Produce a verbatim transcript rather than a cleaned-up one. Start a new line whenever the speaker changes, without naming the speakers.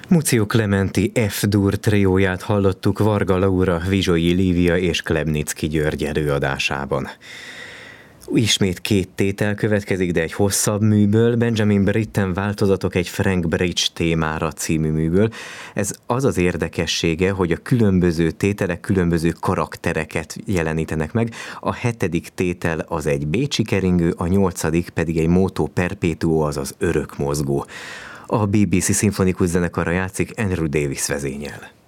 Muzio Clementi F-dur trióját hallottuk Varga Laura, Vizsolyi Lívia és Klebnicki György előadásában. Ismét két tétel következik, de egy hosszabb műből, Benjamin Britten változatok egy Frank Bridge témára című műből. Ez az az érdekessége, hogy a különböző tételek különböző karaktereket jelenítenek meg. A hetedik tétel az egy bécsi keringő, a nyolcadik pedig egy moto perpetuo, azaz örökmozgó. A bé bé cé szimfonikus zenekarra játszik, Andrew Davis vezényel.